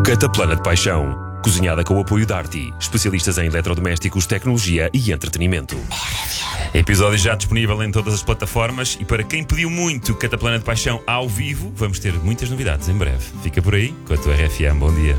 Cataplana de Paixão. Cozinhada com o apoio da Arti, especialistas em eletrodomésticos, tecnologia e entretenimento. Episódio já disponível em todas as plataformas. E para quem pediu muito Cataplana de Paixão ao vivo, vamos ter muitas novidades em breve. Fica por aí com a tua RFM. Bom dia.